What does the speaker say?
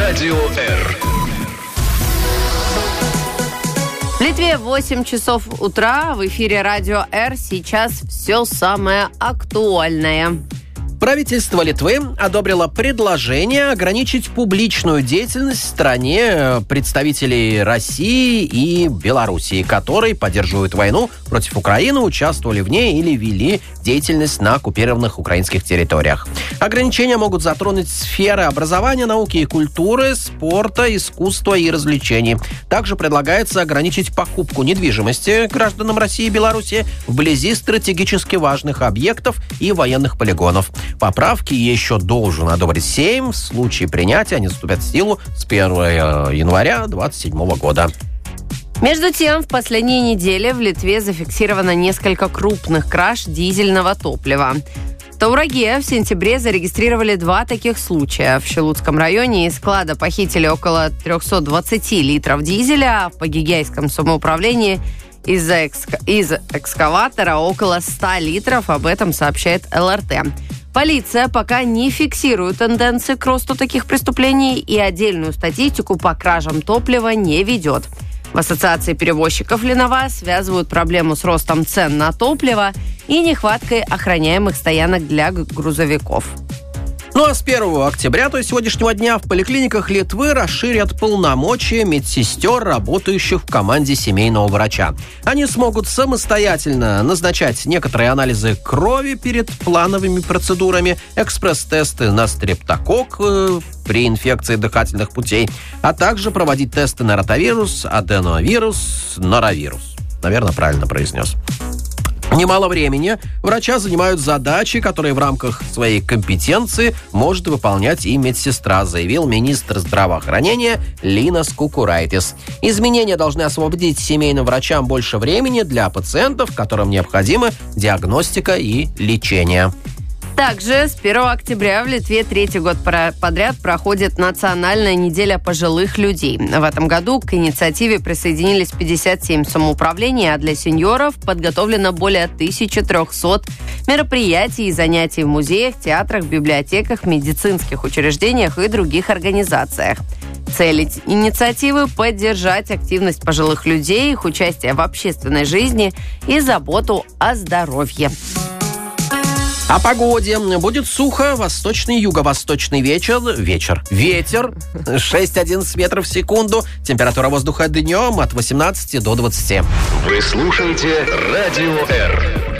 Радио Р. В Литве 8 часов утра. В эфире Радио Р. Сейчас все самое актуальное. Правительство Литвы одобрило предложение ограничить публичную деятельность в стране представителей России и Белоруссии, которые поддерживают войну против Украины, участвовали в ней или вели деятельность на оккупированных украинских территориях. Ограничения могут затронуть сферы образования, науки и культуры, спорта, искусства и развлечений. Также предлагается ограничить покупку недвижимости гражданам России и Беларуси вблизи стратегически важных объектов и военных полигонов. Поправки еще должен одобрить Сейм. В случае принятия они вступят в силу с 1 января 2027 года. Между тем, в последние недели в Литве зафиксировано несколько крупных краж дизельного топлива. В Таураге в сентябре зарегистрировали 2 таких случая. В Шелудском районе из склада похитили около 320 литров дизеля, а в Погигейском самоуправлении из экскаватора около 100 литров. Об этом сообщает ЛРТ. Полиция пока не фиксирует тенденции к росту таких преступлений и отдельную статистику по кражам топлива не ведет. В Ассоциации перевозчиков Ленова связывают проблему с ростом цен на топливо и нехваткой охраняемых стоянок для грузовиков. Ну а с 1 октября, то есть сегодняшнего дня, в поликлиниках Литвы расширят полномочия медсестер, работающих в команде семейного врача. Они смогут самостоятельно назначать некоторые анализы крови перед плановыми процедурами, экспресс-тесты на стрептокок при инфекции дыхательных путей, а также проводить тесты на ротавирус, аденовирус, норовирус. Наверное, правильно произнес. Немало времени врача занимают задачи, которые в рамках своей компетенции может выполнять и медсестра, заявил министр здравоохранения Линас Кукурайтис. Изменения должны освободить семейным врачам больше времени для пациентов, которым необходима диагностика и лечение. Также с 1 октября в Литве 3-й год подряд проходит Национальная неделя пожилых людей. В этом году к инициативе присоединились 57 самоуправлений, а для сеньоров подготовлено более 1300 мероприятий и занятий в музеях, театрах, библиотеках, медицинских учреждениях и других организациях. Цель инициативы – поддержать активность пожилых людей, их участие в общественной жизни и заботу о здоровье. О погоде. Будет сухо, восточный, юго-восточный ветер 6-11 метров в секунду. Температура воздуха днем от 18 до 20. Вы слушаете Радио Р.